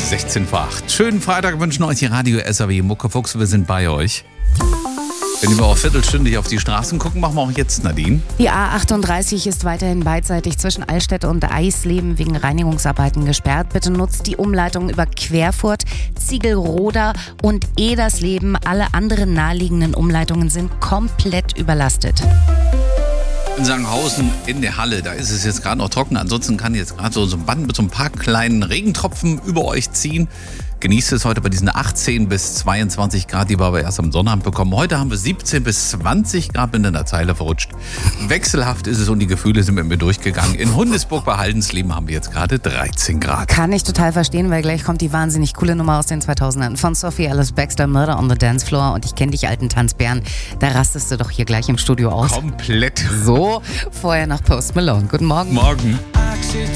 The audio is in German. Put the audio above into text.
16 vor 8. Schönen Freitag wünschen euch die Radio SAW Muckefuchs. Wir sind bei euch. Wenn wir auch viertelstündig auf die Straßen gucken, machen wir auch jetzt, Nadine. Die A38 ist weiterhin beidseitig zwischen Allstedt und Eisleben wegen Reinigungsarbeiten gesperrt. Bitte nutzt die Umleitung über Querfurt, Ziegelroda und Edersleben. Alle anderen naheliegenden Umleitungen sind komplett überlastet. In Sangenhausen in der Halle, da ist es jetzt gerade noch trocken. Ansonsten kann jetzt gerade so ein Band mit so ein paar kleinen Regentropfen über euch ziehen. Genießt es heute bei diesen 18 bis 22 Grad, die wir aber erst am Sonnabend bekommen. Heute haben wir 17 bis 20 Grad, bin in der Zeile verrutscht. Wechselhaft ist es und die Gefühle sind mit mir durchgegangen. In Hundesburg bei Haldensleben haben wir jetzt gerade 13 Grad. Kann ich total verstehen, weil gleich kommt die wahnsinnig coole Nummer aus den 2000ern von Sophie Alice Baxter, Murder on the Dance Floor. Und ich kenne dich, alten Tanzbären, da rastest du doch hier gleich im Studio aus. Komplett. So, vorher noch Post Malone. Guten Morgen. Morgen.